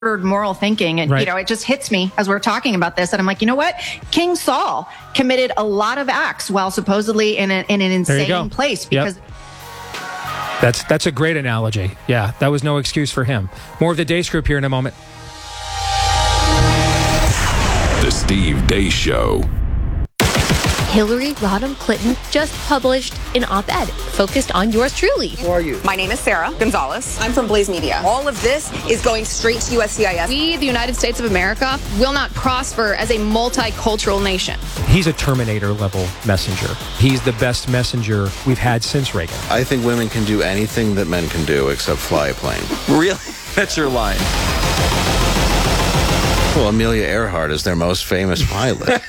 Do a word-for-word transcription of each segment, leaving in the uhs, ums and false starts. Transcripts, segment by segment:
moral thinking. And, Right. you know, it just hits me as we're talking about this. And I'm like, you know what? King Saul committed a lot of acts while supposedly in, a, in an There you go. insane place Yep. because That's that's a great analogy. Yeah, that was no excuse for him. More of the Deace Group here in a moment. The Steve Deace Show. Hillary Rodham Clinton just published an op-ed focused on yours truly. Who are you? My name is Sarah Gonzalez. I'm from Blaze Media. All of this is going straight to U S C I S. We, the United States of America, will not prosper as a multicultural nation. He's a Terminator level messenger. He's the best messenger we've had since Reagan. I think women can do anything that men can do except fly a plane. Really? That's your line. Well, Amelia Earhart is their most famous pilot.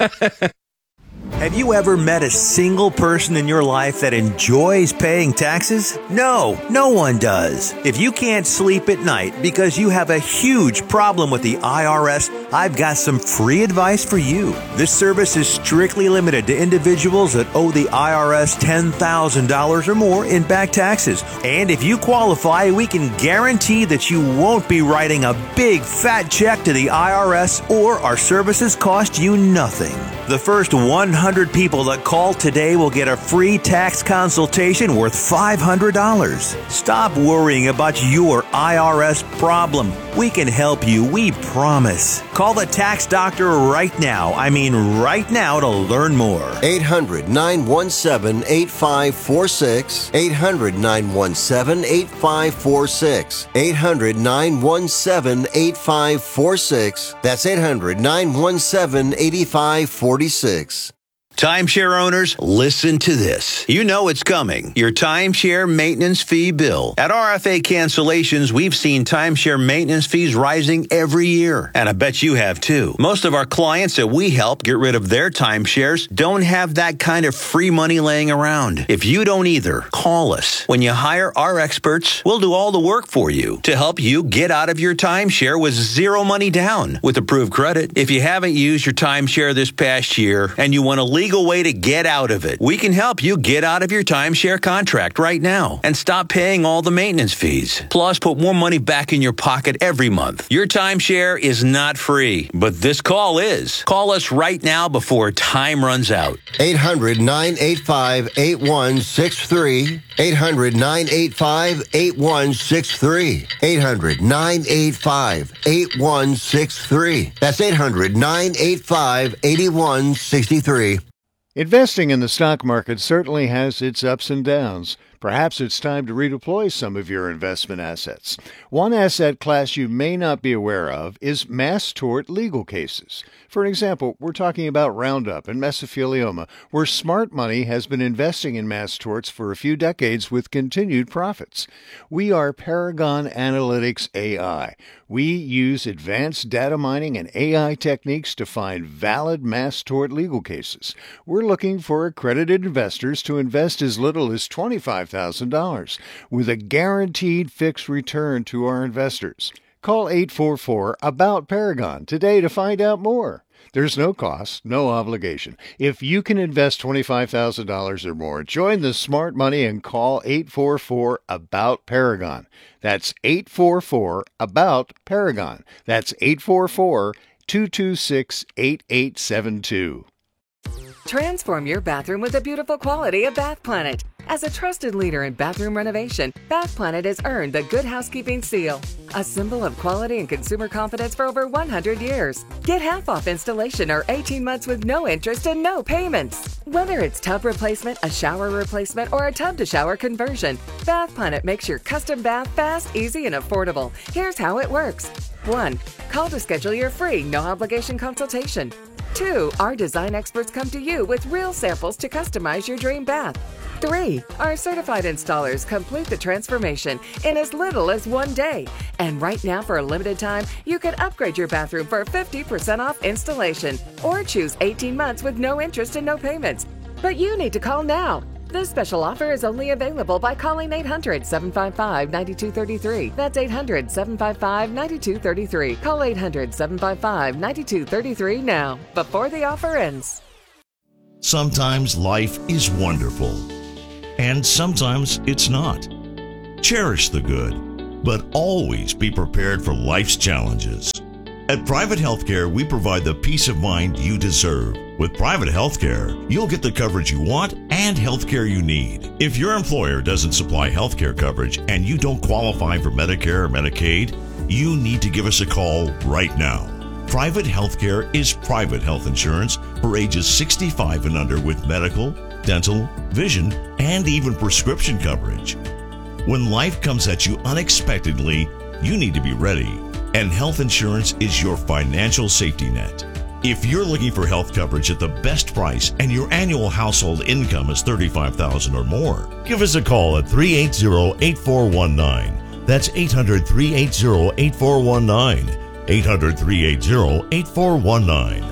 Have you ever met a single person in your life that enjoys paying taxes? No, no one does. If you can't sleep at night because you have a huge problem with the I R S, I've got some free advice for you. This service is strictly limited to individuals that owe the I R S ten thousand dollars or more in back taxes. And if you qualify, we can guarantee that you won't be writing a big fat check to the I R S, or our services cost you nothing. The first one hundred people that call today will get a free tax consultation worth five hundred dollars. Stop worrying about your I R S problem. We can help you, we promise. Call the tax doctor right now. I mean right now to learn more. eight hundred, nine one seven, eight five four six. eight hundred, nine one seven, eight five four six. eight hundred, nine one seven, eight five four six. That's eight hundred, nine one seven, eight five four six. Timeshare owners, listen to this. You know it's coming. Your timeshare maintenance fee bill. At R F A Cancellations, we've seen timeshare maintenance fees rising every year. And I bet you have too. Most of our clients that we help get rid of their timeshares don't have that kind of free money laying around. If you don't either, call us. When you hire our experts, we'll do all the work for you to help you get out of your timeshare with zero money down with approved credit. If you haven't used your timeshare this past year and you want to leave legal way to get out of it, we can help you get out of your timeshare contract right now and stop paying all the maintenance fees. Plus, put more money back in your pocket every month. Your timeshare is not free, but this call is. Call us right now before time runs out. eight hundred, nine eight five, eight one six three. eight hundred, nine eight five, eight one six three. eight hundred, nine eight five, eight one six three. That's eight hundred, nine eight five, eight one six three. Investing in the stock market certainly has its ups and downs. Perhaps it's time to redeploy some of your investment assets. One asset class you may not be aware of is mass tort legal cases. For example, we're talking about Roundup and mesothelioma, where smart money has been investing in mass torts for a few decades with continued profits. We are Paragon Analytics A I. We use advanced data mining and A I techniques to find valid mass tort legal cases. We're looking for accredited investors to invest as little as twenty-five thousand dollars with a guaranteed fixed return to our investors. Call eight four four, A B O U T, Paragon today to find out more. There's no cost, no obligation. If you can invest twenty-five thousand dollars or more, join the smart money and call eight four four, A B O U T, Paragon. That's eight four four, A B O U T, Paragon. That's eight four four, two two six, eight eight seven two. Transform your bathroom with the beautiful quality of Bath Planet. As a trusted leader in bathroom renovation, Bath Planet has earned the Good Housekeeping seal, a symbol of quality and consumer confidence for over one hundred years. Get half off installation or eighteen months with no interest and no payments. Whether it's tub replacement, a shower replacement, or a tub-to-shower conversion, Bath Planet makes your custom bath fast, easy, and affordable. Here's how it works. one. Call to schedule your free, no-obligation consultation. two. Our design experts come to you with real samples to customize your dream bath. three. Our certified installers complete the transformation in as little as one day. And right now, for a limited time, you can upgrade your bathroom for fifty percent off installation or choose eighteen months with no interest and no payments. But you need to call now. This special offer is only available by calling eight hundred, seven five five, nine two three three. That's eight hundred, seven five five, nine two three three. Call eight hundred, seven five five, nine two three three now, before the offer ends. Sometimes life is wonderful, and sometimes it's not. Cherish the good. but always be prepared for life's challenges. At Private Healthcare, we provide the peace of mind you deserve. With Private Healthcare, you'll get the coverage you want and healthcare you need. If your employer doesn't supply healthcare coverage and you don't qualify for Medicare or Medicaid, you need to give us a call right now. Private Healthcare is private health insurance for ages sixty-five and under with medical, dental, vision, and even prescription coverage. When life comes at you unexpectedly, you need to be ready. And health insurance is your financial safety net. If you're looking for health coverage at the best price and your annual household income is thirty-five thousand dollars or more, give us a call at three eight zero, eight four one nine. That's eight hundred, three eight zero, eight four one nine. eight hundred, three eight zero, eight four one nine.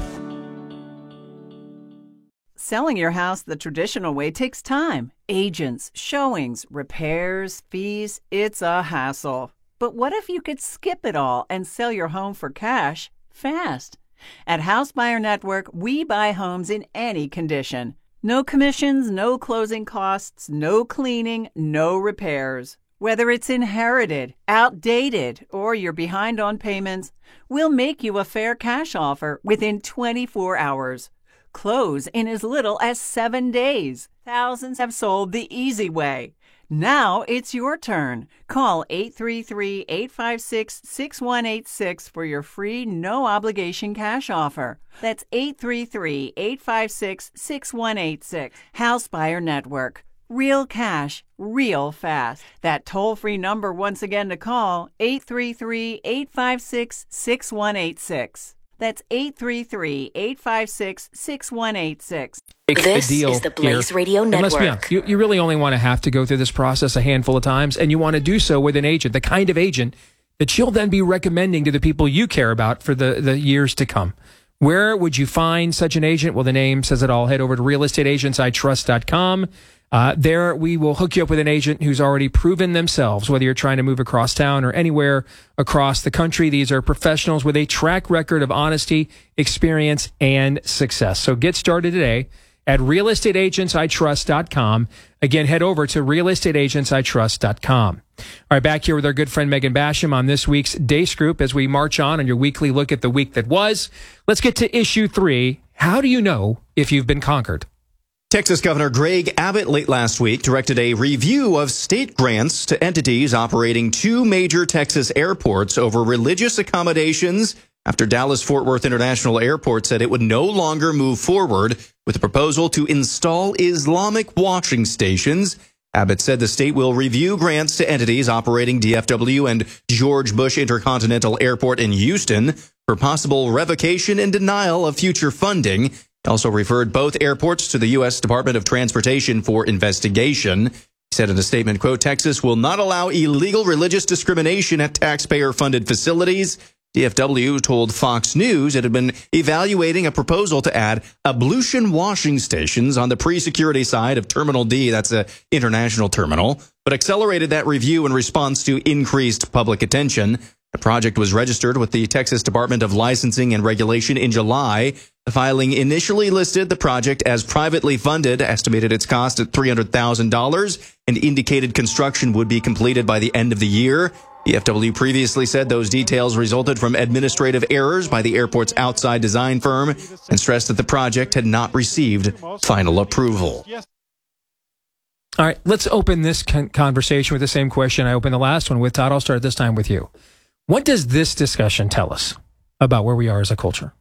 Selling your house the traditional way takes time. Agents, showings, repairs, fees. It's a hassle. But what if you could skip it all and sell your home for cash fast? At House Buyer Network, we buy homes in any condition. No commissions, no closing costs, no cleaning, no repairs. Whether it's inherited, outdated, or you're behind on payments, we'll make you a fair cash offer within twenty-four hours. Close in as little as seven days. Thousands have sold the easy way. Now it's your turn. Call eight three three, eight five six, six one eight six for your free no-obligation cash offer. That's eight three three, eight five six, six one eight six. House Buyer Network. Real cash, real fast. That toll-free number once again to call, eight three three, eight five six, six one eight six. That's eight three three, eight five six, six one eight six. This deal is the Blaze here. Radio Network. And let's be honest, you, you really only want to have to go through this process a handful of times, and you want to do so with an agent, the kind of agent that you'll then be recommending to the people you care about for the, the years to come. Where would you find such an agent? Well, the name says it all. Head over to real estate agents I trust dot com. Uh, there, we will hook you up with an agent who's already proven themselves, whether you're trying to move across town or anywhere across the country. These are professionals with a track record of honesty, experience, and success. So get started today at real estate agents I trust dot com. Again, head over to real estate agents I trust dot com. All right, back here with our good friend Megan Basham on this week's Day Scoop as we march on on your weekly look at the week that was. Let's get to issue three. How do you know if you've been conquered? Texas Governor Greg Abbott late last week directed a review of state grants to entities operating two major Texas airports over religious accommodations after Dallas-Fort Worth International Airport said it would no longer move forward with a proposal to install Islamic washing stations. Abbott said the state will review grants to entities operating D F W and George Bush Intercontinental Airport in Houston for possible revocation and denial of future funding. He also referred both airports to the U S Department of Transportation for investigation. He said in a statement, quote, Texas will not allow illegal religious discrimination at taxpayer-funded facilities. D F W told Fox News it had been evaluating a proposal to add ablution washing stations on the pre-security side of Terminal D, that's an international terminal, but accelerated that review in response to increased public attention. The project was registered with the Texas Department of Licensing and Regulation in July. The filing initially listed the project as privately funded, estimated its cost at three hundred thousand dollars, and indicated construction would be completed by the end of the year. D F W previously said those details resulted from administrative errors by the airport's outside design firm and stressed that the project had not received final approval. All right, let's open this conversation with the same question I opened the last one with. Todd, I'll start this time with you. What does this discussion tell us about where we are as a culture?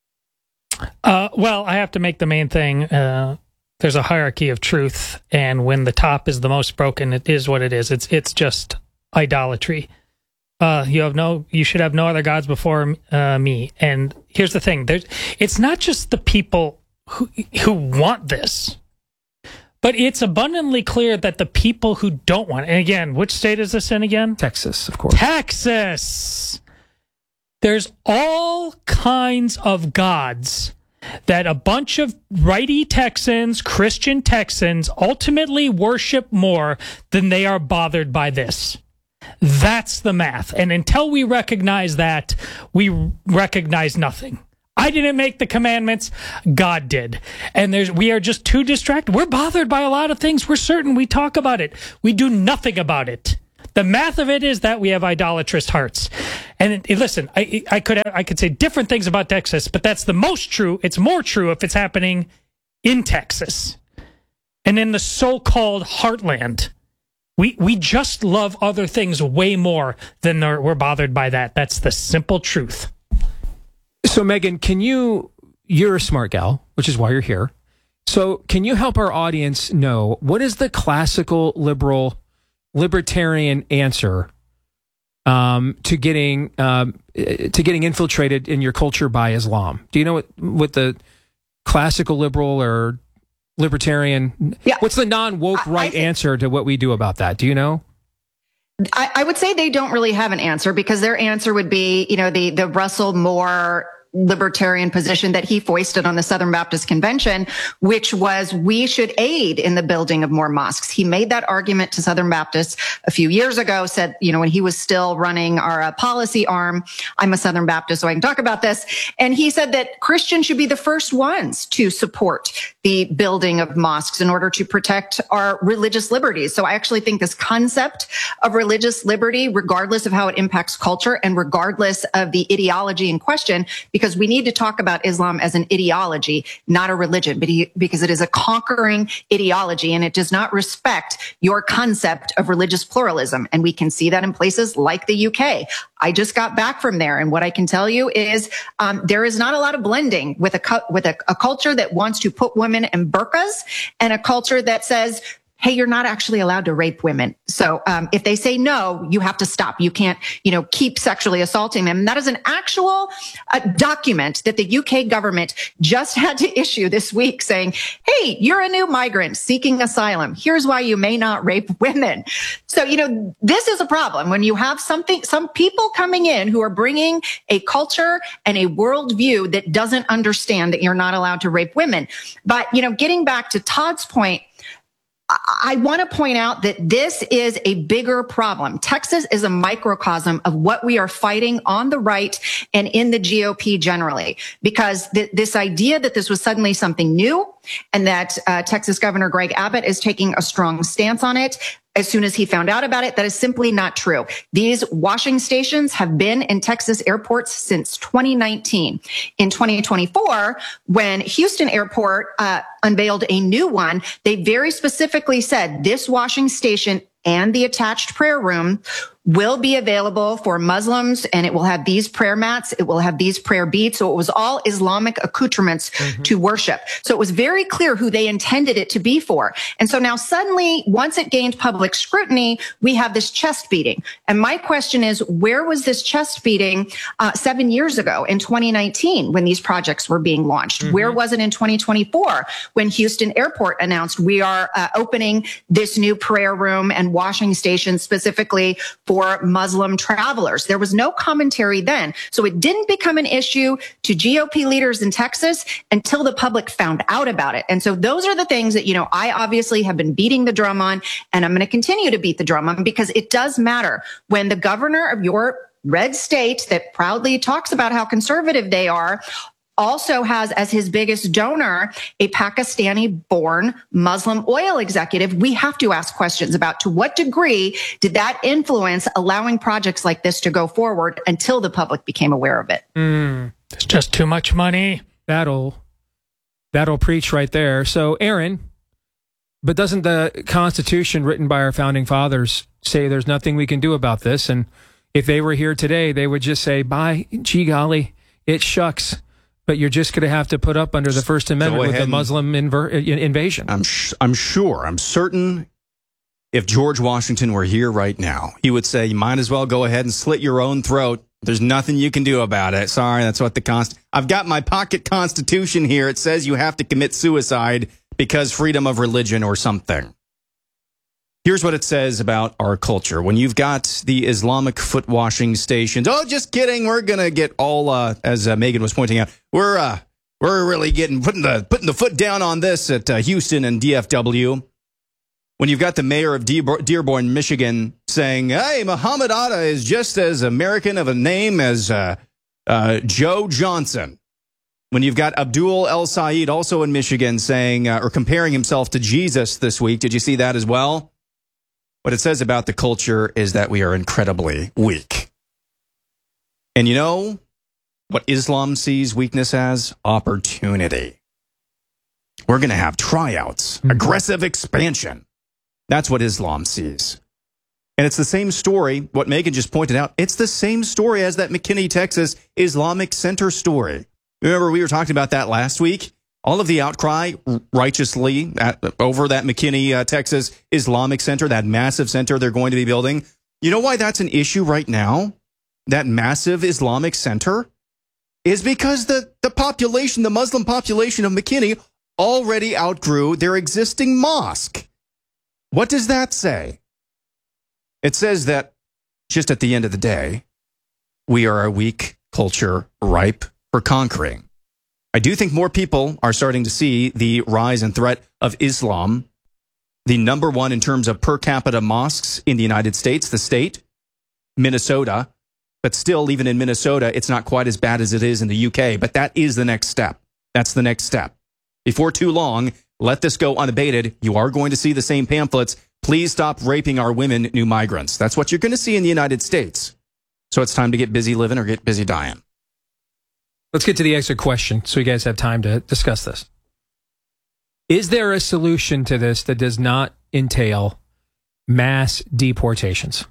Uh, well, I have to make the main thing. Uh, there's a hierarchy of truth, and when the top is the most broken, it is what it is. It's it's just idolatry. Uh, you have no. You should have no other gods before uh, me. And here's the thing: there's. It's not just the people who who want this, but it's abundantly clear that the people who don't want it. And again, which state is this in again? Texas, of course. Texas. There's all kinds of gods that a bunch of righty Texans, Christian Texans, ultimately worship more than they are bothered by this. That's the math. And until we recognize that, we recognize nothing. I didn't make the commandments. God did. And there's we are just too distracted. We're bothered by a lot of things. We're certain we talk about it. We do nothing about it. The math of it is that we have idolatrous hearts. And it, listen, I, I could I could say different things about Texas, but that's the most true. It's more true if it's happening in Texas and in the so-called heartland. We we just love other things way more than we're bothered by that. That's the simple truth. So, Megan, can you, you're a smart gal, which is why you're here. So can you help our audience know what is the classical liberal libertarian answer um, to getting um, to getting infiltrated in your culture by Islam? Do you know what, what the classical liberal or libertarian, yeah. what's the non-woke right think, answer to what we do about that? Do you know? I, I would say they don't really have an answer, because their answer would be, you know, the, the Russell Moore libertarian position that he foisted on the Southern Baptist Convention, which was we should aid in the building of more mosques. He made that argument to Southern Baptists a few years ago, said, you know, when he was still running our uh, policy arm, I'm a Southern Baptist, so I can talk about this. And he said that Christians should be the first ones to support the building of mosques in order to protect our religious liberties. So I actually think this concept of religious liberty, regardless of how it impacts culture and regardless of the ideology in question, because we need to talk about Islam as an ideology, not a religion, but he, because it is a conquering ideology and it does not respect your concept of religious pluralism. And we can see that in places like the U K. I just got back from there, and what I can tell you is um, there is not a lot of blending with a with a, a culture that wants to put women in burqas and a culture that says, hey, you're not actually allowed to rape women. So um, if they say no, you have to stop. You can't, you know, keep sexually assaulting them. And that is an actual uh, document that the U K government just had to issue this week saying, hey, you're a new migrant seeking asylum. Here's why you may not rape women. So, you know, this is a problem when you have something, some people coming in who are bringing a culture and a worldview that doesn't understand that you're not allowed to rape women. But, you know, getting back to Todd's point, I want to point out that this is a bigger problem. Texas is a microcosm of what we are fighting on the right and in the G O P generally, because th- this idea that this was suddenly something new and that uh, Texas Governor Greg Abbott is taking a strong stance on it as soon as he found out about it, that is simply not true. These washing stations have been in Texas airports since twenty nineteen. In twenty twenty-four, when Houston Airport uh, unveiled a new one, they very specifically said this washing station and the attached prayer room will be available for Muslims, and it will have these prayer mats. It will have these prayer beads. So it was all Islamic accoutrements mm-hmm. to worship. So it was very clear who they intended it to be for. And so now suddenly, once it gained public scrutiny, we have this chest beating. And my question is, where was this chest beating uh, seven years ago in twenty nineteen when these projects were being launched? Mm-hmm. Where was it in twenty twenty-four when Houston Airport announced we are uh, opening this new prayer room and washing station specifically for for Muslim travelers? There was no commentary then. So it didn't become an issue to G O P leaders in Texas until the public found out about it. And so those are the things that, you know, I obviously have been beating the drum on, and I'm going to continue to beat the drum on, because it does matter when the governor of your red state that proudly talks about how conservative they are also has as his biggest donor a Pakistani-born Muslim oil executive. We have to ask questions about to what degree did that influence allowing projects like this to go forward until the public became aware of it. Mm, it's just too much money. That'll, that'll preach right there. So, Aaron, but doesn't the Constitution written by our founding fathers say there's nothing we can do about this? And if they were here today, they would just say, by gee golly, it shucks. But you're just going to have to put up under the First Amendment with the Muslim inver- invasion. I'm sh- I'm sure, I'm certain if George Washington were here right now, he would say, you might as well go ahead and slit your own throat. There's nothing you can do about it. Sorry, that's what the const. I've got my pocket constitution here. It says you have to commit suicide because freedom of religion or something. Here's what it says about our culture. When you've got the Islamic foot washing stations, oh, just kidding. We're going to get all, uh, as uh, Megan was pointing out, we're uh, we're really getting putting the putting the foot down on this at uh, Houston and D F W. When you've got the mayor of Dearborn, Michigan, saying, hey, Muhammad Atta is just as American of a name as uh, uh, Joe Johnson. When you've got Abdul El Said, also in Michigan, saying uh, or comparing himself to Jesus this week. Did you see that as well? What it says about the culture is that we are incredibly weak. And you know what Islam sees weakness as? Opportunity. We're going to have tryouts, mm-hmm. aggressive expansion. That's what Islam sees. And it's the same story, what Megan just pointed out, it's the same story as that McKinney, Texas Islamic Center story. Remember, we were talking about that last week? All of the outcry righteously at, over that McKinney, uh, Texas Islamic Center, that massive center they're going to be building. You know why that's an issue right now? That massive Islamic center is because the, the population, the Muslim population of McKinney already outgrew their existing mosque. What does that say? It says that just at the end of the day, we are a weak culture ripe for conquering. I do think more people are starting to see the rise and threat of Islam, the number one in terms of per capita mosques in the United States, the state, Minnesota. But still, even in Minnesota, it's not quite as bad as it is in the U K. But that is the next step. That's the next step. Before too long, let this go unabated. You are going to see the same pamphlets. Please stop raping our women, new migrants. That's what you're going to see in the United States. So it's time to get busy living or get busy dying. Let's get to the extra question so you guys have time to discuss this. Is there a solution to this that does not entail mass deportations?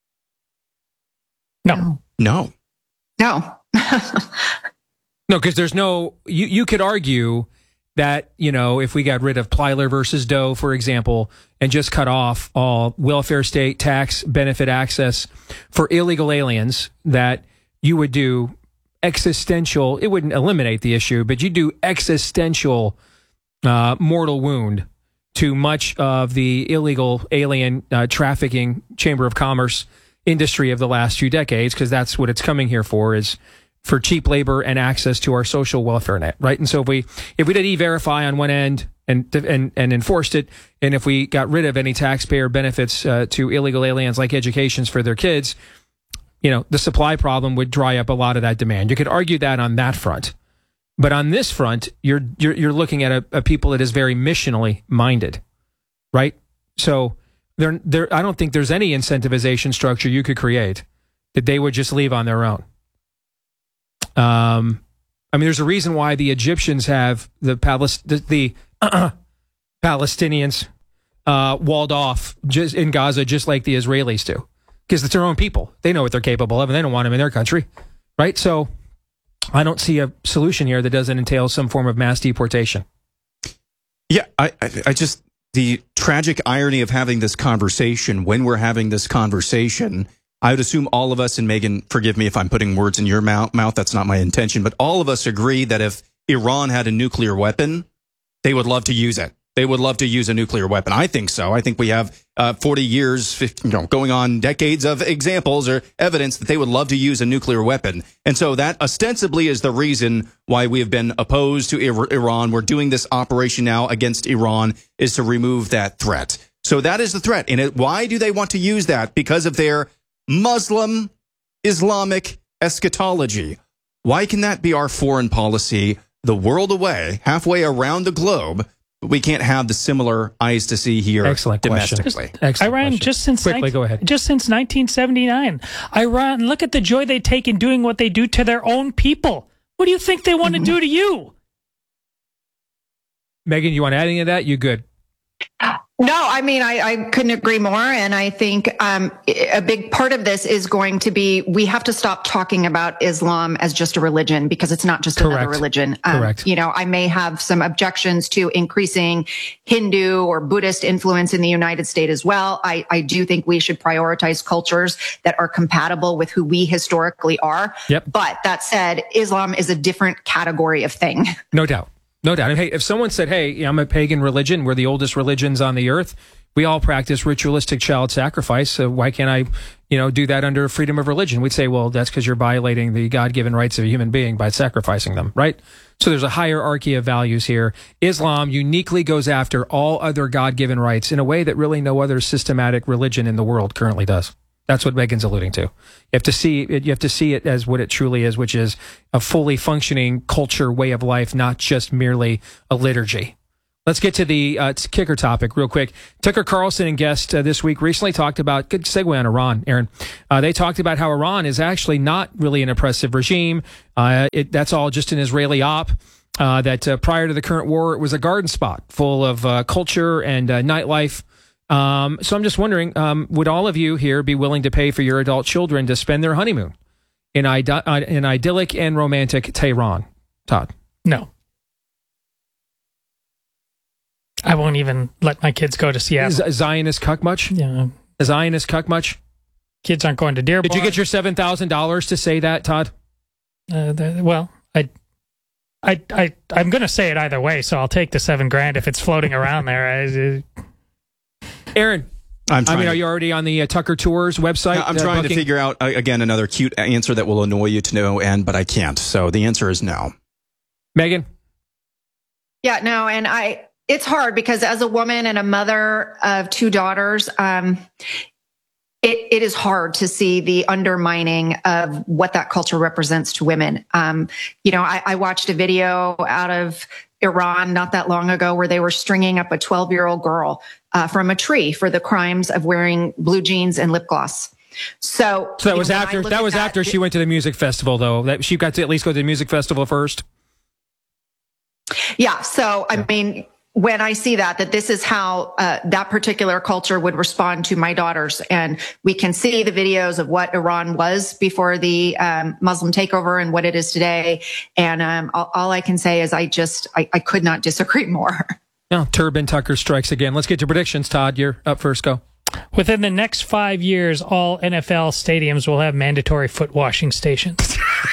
No. No. No. No, because there's no, you, you could argue that, you know, if we got rid of Plyler versus Doe, for example, and just cut off all welfare state tax benefit access for illegal aliens, that you would do existential, it wouldn't eliminate the issue, but you do existential uh, mortal wound to much of the illegal alien uh, trafficking Chamber of Commerce industry of the last few decades, because that's what it's coming here for, is for cheap labor and access to our social welfare net, right? And so if we if we did E-Verify on one end and and and enforced it, and if we got rid of any taxpayer benefits uh, to illegal aliens like educations for their kids, you know, the supply problem would dry up a lot of that demand. You could argue that on that front. But on this front, you're you're, you're looking at a, a people that is very missionally minded, right? So there there I don't think there's any incentivization structure you could create that they would just leave on their own. Um, I mean, there's a reason why the Egyptians have the Palest the, the uh, Palestinians uh, walled off just in Gaza, just like the Israelis do. Because it's their own people. They know what they're capable of, and they don't want them in their country, right? So I don't see a solution here that doesn't entail some form of mass deportation. Yeah, I, I, I just, the tragic irony of having this conversation, when we're having this conversation, I would assume all of us, and Megan, forgive me if I'm putting words in your mouth, mouth, that's not my intention, but all of us agree that if Iran had a nuclear weapon, they would love to use it. They would love to use a nuclear weapon. I think so. I think we have uh, forty years, fifty, you know, going on decades of examples or evidence that they would love to use a nuclear weapon. And so that ostensibly is the reason why we have been opposed to Iran. We're doing this operation now against Iran, is to remove that threat. So that is the threat. And it, why do they want to use that? Because of their Muslim Islamic eschatology. Why can that be our foreign policy the world away, halfway around the globe? We can't have the similar eyes to see here. Excellent domestically. Question. Excellent Iran question. just since quickly nineteen, go ahead. Just since nineteen seventy-nine, Iran. Look at the joy they take in doing what they do to their own people. What do you think they want to do to you? Megan, you want to add any of that? You good? No, I mean, I, I couldn't agree more. And I think um, a big part of this is going to be, we have to stop talking about Islam as just a religion, because it's not just Correct. another religion. Um, Correct. You know, I may have some objections to increasing Hindu or Buddhist influence in the United States as well. I, I do think we should prioritize cultures that are compatible with who we historically are. Yep. But that said, Islam is a different category of thing. No doubt. No doubt. And hey, if someone said, hey, I'm a pagan religion, we're the oldest religions on the earth, we all practice ritualistic child sacrifice, so why can't I, you know, do that under freedom of religion? We'd say, well, that's because you're violating the God-given rights of a human being by sacrificing them, right? So there's a hierarchy of values here. Islam uniquely goes after all other God-given rights in a way that really no other systematic religion in the world currently does. That's what Megan's alluding to. You have to see it, you have to see it as what it truly is, which is a fully functioning culture, way of life, not just merely a liturgy. Let's get to the uh, kicker topic real quick. Tucker Carlson and guest uh, this week recently talked about, good segue on Iran, Aaron. Uh, they talked about how Iran is actually not really an oppressive regime. Uh, it, that's all just an Israeli op. Uh, that uh, prior to the current war, it was a garden spot full of uh, culture and uh, nightlife. Um, so I'm just wondering, um, would all of you here be willing to pay for your adult children to spend their honeymoon in, id- in idyllic and romantic Tehran? Todd? No. I won't even let my kids go to Seattle. Is Zionist cuck much? Yeah. A Zionist cuck much? Kids aren't going to Dearborn. Did you get your seven thousand dollars to say that, Todd? Uh, the, well, I, I, I, I'm going to say it either way, so I'll take the seven grand if it's floating around there. I, uh, Aaron, I'm I mean, to, are you already on the uh, Tucker Tours website? I'm trying uh, to figure out, uh, again, another cute answer that will annoy you to no end, but I can't. So the answer is no. Megan? Yeah, no, and I... It's hard because as a woman and a mother of two daughters, um, it, it is hard to see the undermining of what that culture represents to women. Um, you know, I, I watched a video out of Iran not that long ago where they were stringing up a twelve-year-old girl uh, from a tree for the crimes of wearing blue jeans and lip gloss. So, so that was know, after that was after that, she went to the music festival, though. That she got to at least go to the music festival first. Yeah. So, I mean. When I see that, that this is how uh, that particular culture would respond to my daughters. And we can see the videos of what Iran was before the um, Muslim takeover and what it is today. And um, all, all I can say is I just, I, I could not disagree more. Now, Turban Tucker strikes again. Let's get to predictions. Todd, you're up first. Go. Within the next five years, all N F L stadiums will have mandatory foot washing stations.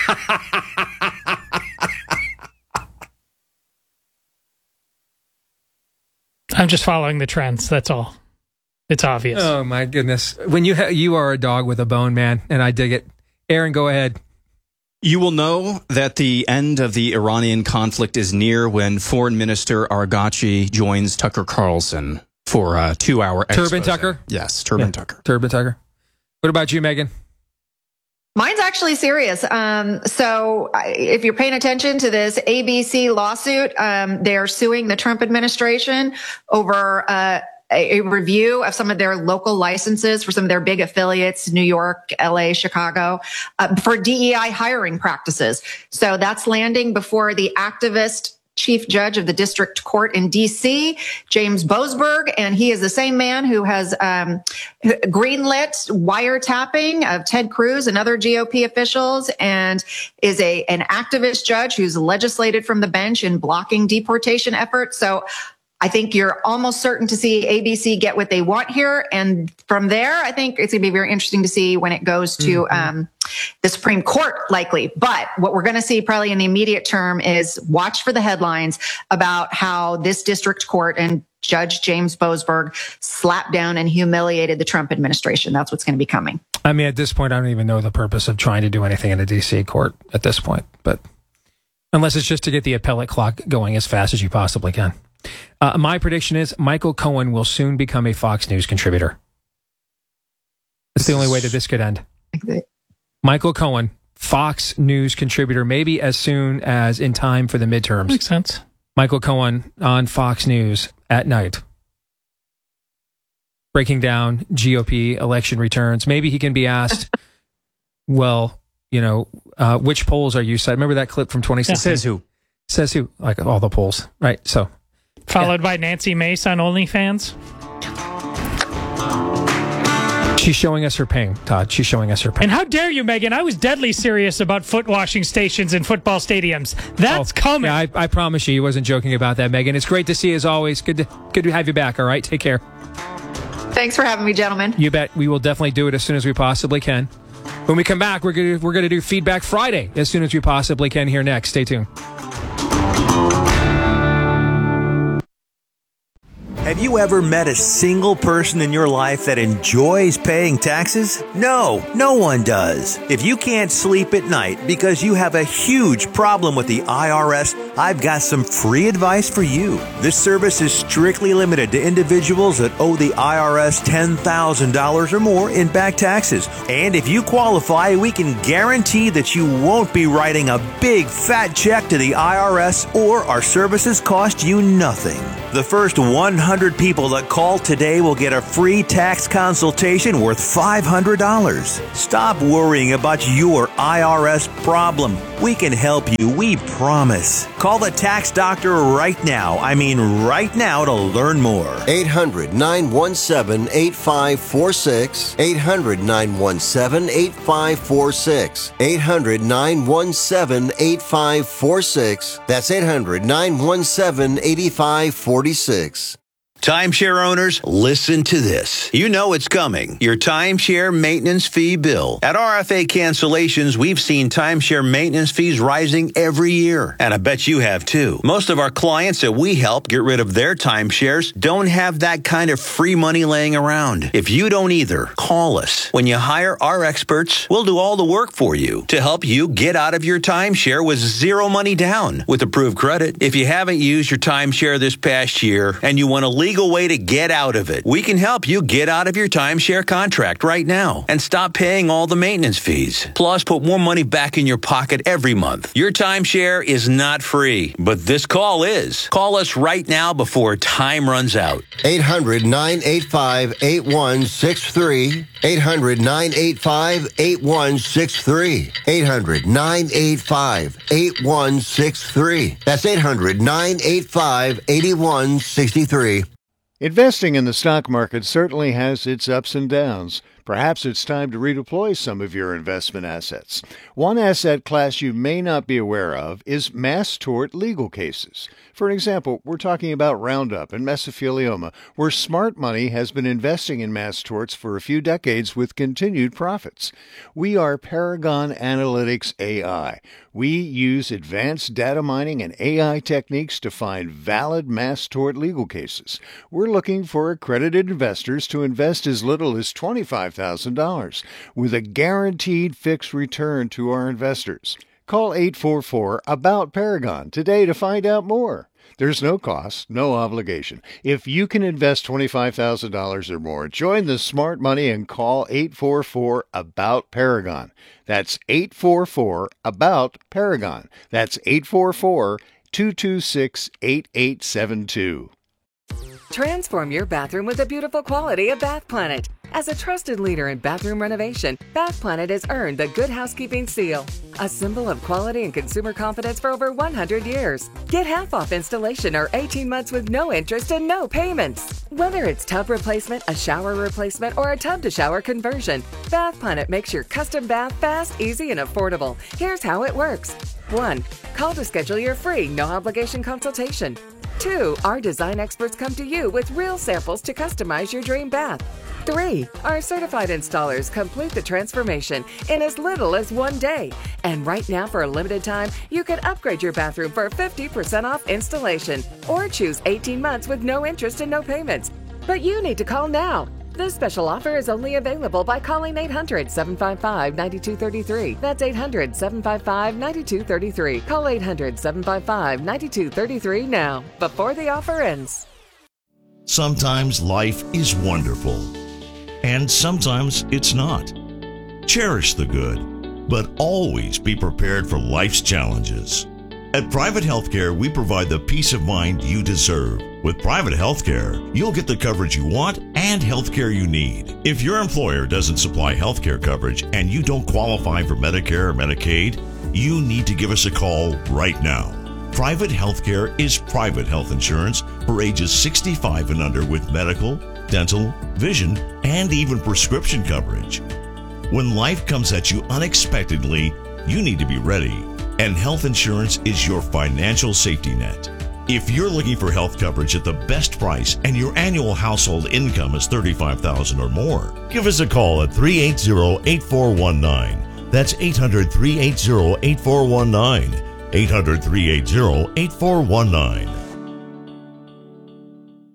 I'm just following the trends. That's all. It's obvious. Oh my goodness! When you ha- you are a dog with a bone, man, and I dig it. Aaron, go ahead. You will know that the end of the Iranian conflict is near when Foreign Minister Arghachi joins Tucker Carlson for a two-hour expose. Turban Tucker. Yes, Turban yeah. Tucker. Turban Tucker. What about you, Megan? Mine's actually serious. Um, so if you're paying attention to this A B C lawsuit, um, they're suing the Trump administration over uh, a, a review of some of their local licenses for some of their big affiliates, New York, L A, Chicago, uh, for D E I hiring practices. So that's landing before the activist Chief Judge of the District Court in D C, James Boasberg, and he is the same man who has um, greenlit wiretapping of Ted Cruz and other G O P officials, and is a an activist judge who's legislated from the bench in blocking deportation efforts. So I think you're almost certain to see A B C get what they want here. And from there, I think it's going to be very interesting to see when it goes to mm-hmm. um, the Supreme Court, likely. But what we're going to see probably in the immediate term is watch for the headlines about how this district court and Judge James Boasberg slapped down and humiliated the Trump administration. That's what's going to be coming. I mean, at this point, I don't even know the purpose of trying to do anything in the D C court at this point. But unless it's just to get the appellate clock going as fast as you possibly can. Uh, my prediction is Michael Cohen will soon become a Fox News contributor. That's the only way that this could end. Michael Cohen, Fox News contributor, maybe as soon as in time for the midterms. Makes sense. Michael Cohen on Fox News at night, breaking down G O P election returns. Maybe he can be asked, well, you know, uh, which polls are you citing? Remember that clip from twenty sixteen? Says who? Says who? Like all the polls, right? So. Followed yeah. by Nancy Mace on OnlyFans. She's showing us her pain, Todd. She's showing us her pain. And how dare you, Megan? I was deadly serious about foot washing stations in football stadiums. That's oh, coming. Yeah, I, I promise you, he wasn't joking about that, Megan. It's great to see you as always. Good to, good to have you back, all right? Take care. Thanks for having me, gentlemen. You bet. We will definitely do it as soon as we possibly can. When we come back, we're going we're to do Feedback Friday as soon as we possibly can here next. Stay tuned. Have you ever met a single person in your life that enjoys paying taxes? No, no one does. If you can't sleep at night because you have a huge problem with the I R S, I've got some free advice for you. This service is strictly limited to individuals that owe the I R S ten thousand dollars or more in back taxes. And if you qualify, we can guarantee that you won't be writing a big fat check to the I R S, or our services cost you nothing. The first one hundred people that call today will get a free tax consultation worth five hundred dollars. Stop worrying about your I R S problem. We can help you, we promise. Call the tax doctor right now. I mean right now to learn more. eight hundred, nine one seven, eight five four six. eight hundred, nine one seven, eight five four six. eight hundred, nine one seven, eight five four six. That's eight hundred, nine one seven, eight five four six. Timeshare owners, listen to this. You know it's coming. Your timeshare maintenance fee bill. At R F A Cancellations, we've seen timeshare maintenance fees rising every year. And I bet you have too. Most of our clients that we help get rid of their timeshares don't have that kind of free money laying around. If you don't either, call us. When you hire our experts, we'll do all the work for you to help you get out of your timeshare with zero money down with approved credit. If you haven't used your timeshare this past year and you want to leave legal way to get out of it, we can help you get out of your timeshare contract right now and stop paying all the maintenance fees. Plus, put more money back in your pocket every month. Your timeshare is not free, but this call is. Call us right now before time runs out. eight hundred, nine eight five, eight one six three. eight hundred, nine eight five, eight one six three. eight hundred, nine eight five, eight one six three. That's eight hundred, nine eight five, eight one six three. Investing in the stock market certainly has its ups and downs. Perhaps it's time to redeploy some of your investment assets. One asset class you may not be aware of is mass tort legal cases. For example, we're talking about Roundup and mesothelioma, where smart money has been investing in mass torts for a few decades with continued profits. We are Paragon Analytics A I. We use advanced data mining and A I techniques to find valid mass tort legal cases. We're looking for accredited investors to invest as little as twenty-five thousand dollars with a guaranteed fixed return to our investors. Call eight four four, A B O U T, Paragon today to find out more. There's no cost, no obligation. If you can invest twenty-five thousand dollars or more, join the smart money and call eight four four, A B O U T, Paragon. That's eight four four, A B O U T, Paragon. That's eight four four, two two six, eight eight seven two. Transform your bathroom with the beautiful quality of Bath Planet. As a trusted leader in bathroom renovation, Bath Planet has earned the Good Housekeeping seal, a symbol of quality and consumer confidence for over one hundred years. Get half off installation or eighteen months with no interest and no payments. Whether it's tub replacement, a shower replacement, or a tub-to-shower conversion, Bath Planet makes your custom bath fast, easy, and affordable. Here's how it works. one. Call to schedule your free, no-obligation consultation. two. Our design experts come to you with real samples to customize your dream bath. three. Our certified installers complete the transformation in as little as one day. And right now, for a limited time, you can upgrade your bathroom for fifty percent off installation or choose eighteen months with no interest and no payments. But you need to call now. This special offer is only available by calling eight hundred, seven five five, nine two three three. That's eight hundred, seven five five, nine two three three. Call eight hundred, seven five five, nine two three three now, before the offer ends. Sometimes life is wonderful, and sometimes it's not. Cherish the good, but always be prepared for life's challenges. At Private Healthcare, we provide the peace of mind you deserve. With Private Healthcare, you'll get the coverage you want and healthcare you need. If your employer doesn't supply healthcare coverage and you don't qualify for Medicare or Medicaid, you need to give us a call right now. Private Healthcare is private health insurance for ages sixty-five and under with medical, dental, vision, and even prescription coverage. When life comes at you unexpectedly, you need to be ready. And health insurance is your financial safety net. If you're looking for health coverage at the best price and your annual household income is thirty-five thousand dollars or more, give us a call at three eight zero, eight four one nine. That's eight hundred, three eight zero, eight four one nine. eight hundred, three eight zero, eight four one nine.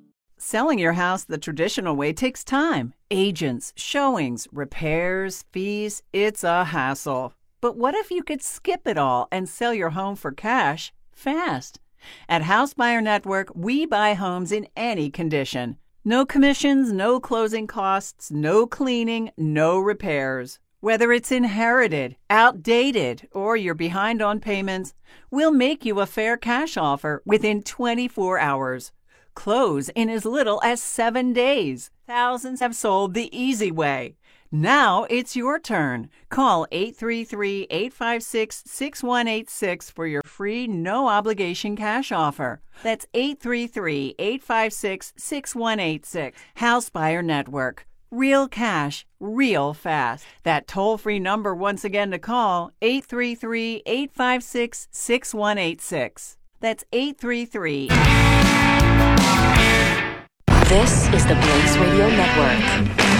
Selling your house the traditional way takes time. Agents, showings, repairs, fees, it's a hassle. But what if you could skip it all and sell your home for cash fast? At House Buyer Network, we buy homes in any condition. No commissions, no closing costs, no cleaning, no repairs. Whether it's inherited, outdated, or you're behind on payments, we'll make you a fair cash offer within twenty-four hours. Close in as little as seven days. Thousands have sold the easy way. Now it's your turn. Call eight three three, eight five six, six one eight six for your free no-obligation cash offer. That's eight three three, eight five six, six one eight six. House Buyer Network. Real cash, real fast. That toll-free number once again to call, eight three three, eight five six, six one eight six. That's eight three three. This is the Blaze Radio Network.